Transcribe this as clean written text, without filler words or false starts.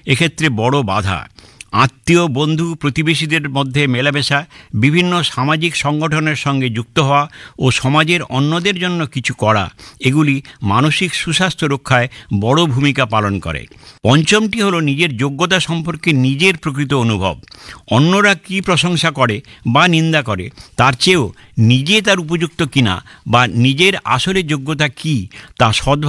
এক্ষেত্রে বড় বাধা। আত্মীয়, বন্ধু, প্রতিবেশীদের মধ্যে মেলামেশা, বিভিন্ন সামাজিক সংগঠনের সঙ্গে যুক্ত হওয়া ও সমাজের অন্যদের জন্য কিছু করা, এগুলি মানসিক সুস্বাস্থ্য রক্ষায় বড় ভূমিকা পালন করে। পঞ্চমটি হলো নিজের যোগ্যতা সম্পর্কে নিজের প্রকৃত অনুভব। অন্যরা কী প্রশংসা করে বা নিন্দা করে তার চেয়েও নিজে তার উপযুক্ত কিনা বা নিজের আসলে যোগ্যতা কী তা সৎভাবে